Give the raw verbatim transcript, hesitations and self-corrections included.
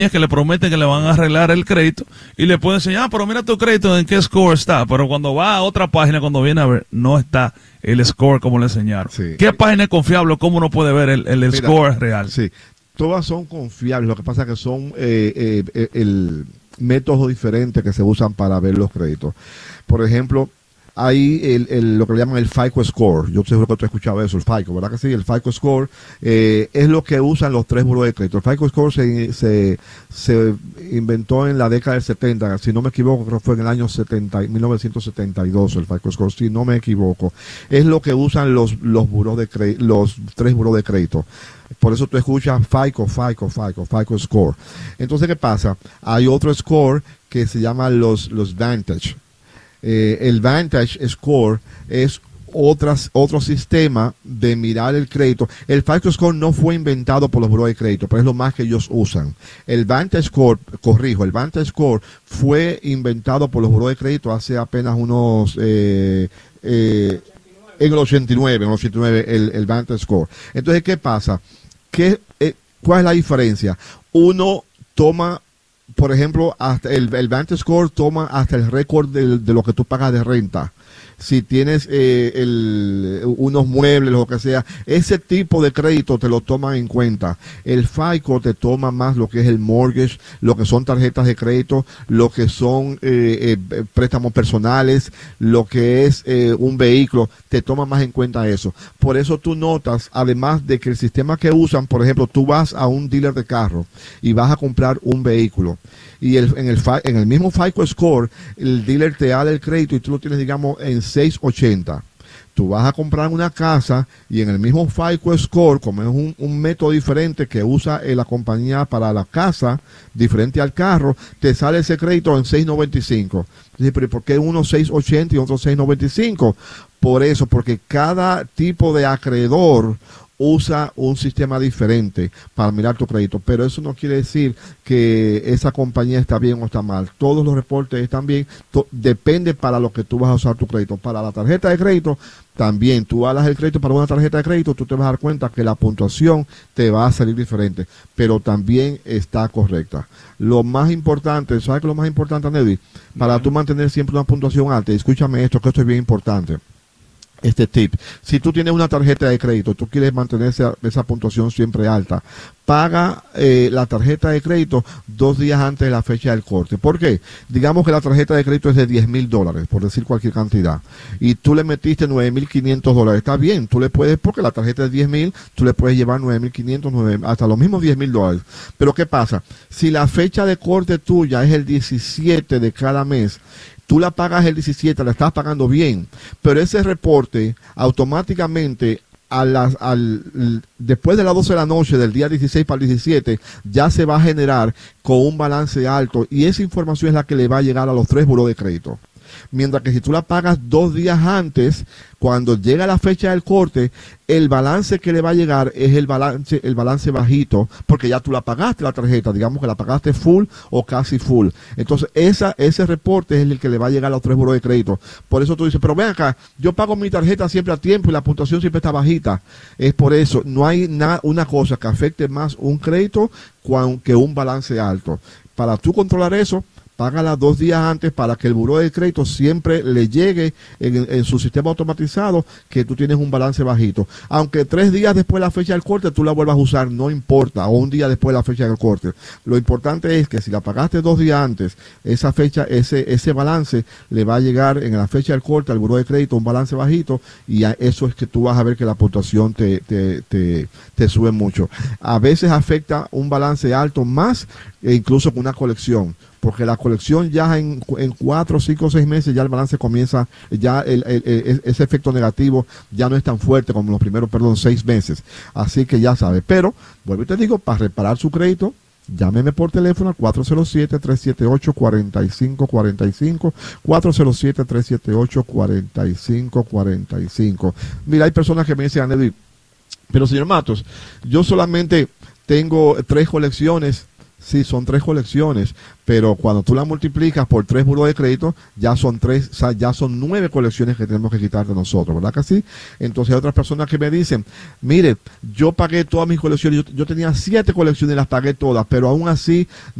que le prometen que le van a arreglar el crédito y le pueden enseñar, ah, pero mira tu crédito en qué score está, pero cuando va a otra página, cuando viene a ver, no está el score como le enseñaron. Sí. ¿Qué página es confiable? ¿Cómo uno puede ver el, el, el mira, score real? Sí, todas son confiables, lo que pasa es que son eh, eh, el métodos diferentes que se usan para ver los créditos. Por ejemplo, hay el, el, lo que le llaman el FICO Score. Yo seguro que tú has escuchado eso, el FICO, ¿verdad que sí? El FICO Score eh, es lo que usan los tres buros de crédito. El FICO Score se, se, se inventó en la década del setenta, si no me equivoco, creo que fue en el año setenta, mil novecientos setenta y dos, el FICO Score, si no me equivoco. Es lo que usan los, los, buros de cre, los tres buros de crédito. Por eso tú escuchas FICO, FICO, FICO, FICO Score. Entonces, ¿qué pasa? Hay otro score que se llama los, los Vantage. Eh, el Vantage Score es otras, otro sistema de mirar el crédito. El FICO Score no fue inventado por los buros de crédito, pero es lo más que ellos usan. El Vantage Score, corrijo, el Vantage Score fue inventado por los buros de crédito hace apenas unos... Eh, eh, en el ochenta y nueve, en el ochenta y nueve el, el Vantage Score. Entonces, ¿qué pasa? ¿Qué, eh, ¿Cuál es la diferencia? Uno toma... Por ejemplo, hasta el, el Vantage Score toma hasta el récord de, de lo que tú pagas de renta. Si tienes eh, el, unos muebles, lo que sea, ese tipo de crédito te lo toman en cuenta. El FICO te toma más lo que es el mortgage, lo que son tarjetas de crédito, lo que son eh, eh, préstamos personales, lo que es eh, un vehículo, te toma más en cuenta eso. Por eso tú notas, además de que el sistema que usan, por ejemplo, tú vas a un dealer de carro y vas a comprar un vehículo. Y el, en, el, en el mismo FICO Score, el dealer te da el crédito y tú lo tienes, digamos, en seiscientos ochenta. Tú vas a comprar una casa y en el mismo FICO Score, como es un, un método diferente que usa eh, la compañía para la casa, diferente al carro, te sale ese crédito en seiscientos noventa y cinco. Entonces, ¿pero por qué uno seiscientos ochenta y otro seiscientos noventa y cinco? Por eso, porque cada tipo de acreedor usa un sistema diferente para mirar tu crédito, pero eso no quiere decir que esa compañía está bien o está mal. Todos los reportes están bien, depende para lo que tú vas a usar tu crédito. Para la tarjeta de crédito, también tú hagas el crédito para una tarjeta de crédito, tú te vas a dar cuenta que la puntuación te va a salir diferente, pero también está correcta. Lo más importante, ¿sabes qué es lo más importante, Neddy? Para tú mantener siempre una puntuación alta, escúchame esto, que esto es bien importante. Este tip, si tú tienes una tarjeta de crédito, tú quieres mantener esa, esa puntuación siempre alta, paga eh, la tarjeta de crédito dos días antes de la fecha del corte. ¿Por qué? Digamos que la tarjeta de crédito es de diez mil dólares, por decir cualquier cantidad, y tú le metiste nueve mil quinientos dólares. Está bien, tú le puedes, porque la tarjeta es diez mil, tú le puedes llevar nueve mil quinientos, hasta los mismos diez mil dólares. Pero ¿qué pasa? Si la fecha de corte tuya es el diecisiete de cada mes, tú la pagas el diecisiete, la estás pagando bien, pero ese reporte automáticamente a las, al, después de las doce de la noche del día dieciséis para el diecisiete ya se va a generar con un balance alto y esa información es la que le va a llegar a los tres buros de crédito. Mientras que si tú la pagas dos días antes, cuando llega la fecha del corte, el balance que le va a llegar es el balance, el balance bajito, porque ya tú la pagaste la tarjeta, digamos que la pagaste full o casi full. Entonces, esa, ese reporte es el que le va a llegar a los tres buros de crédito. Por eso tú dices, pero ven acá, yo pago mi tarjeta siempre a tiempo y la puntuación siempre está bajita. Es por eso, no hay na, una cosa que afecte más un crédito que un balance alto. Para tú controlar eso, págala dos días antes para que el buró de crédito siempre le llegue en, en su sistema automatizado que tú tienes un balance bajito. Aunque tres días después de la fecha del corte tú la vuelvas a usar, no importa, o un día después de la fecha del corte. Lo importante es que si la pagaste dos días antes, esa fecha, ese, ese balance le va a llegar en la fecha del corte al buró de crédito, un balance bajito, y a eso es que tú vas a ver que la puntuación te, te, te, te sube mucho. A veces afecta un balance alto más, e incluso con una colección. Porque la colección ya en, en cuatro, cinco, seis meses ya el balance comienza, ya el, el, el, ese efecto negativo ya no es tan fuerte como los primeros, perdón, seis meses. Así que ya sabes. Pero, vuelvo y te digo, para reparar su crédito, llámeme por teléfono al cuatro cero siete, tres siete ocho, cuatro cinco cuatro cinco, cuatro cero siete, tres siete ocho, cuatro cinco cuatro cinco. Mira, hay personas que me dicen, Neddy, pero señor Matos, yo solamente tengo tres colecciones Sí, son tres colecciones, pero cuando tú la multiplicas por tres buros de crédito, ya son tres, o sea, ya son nueve colecciones que tenemos que quitar de nosotros, ¿verdad que sí? Entonces hay otras personas que me dicen, mire, yo pagué todas mis colecciones, yo, yo tenía siete colecciones y las pagué todas, pero aún así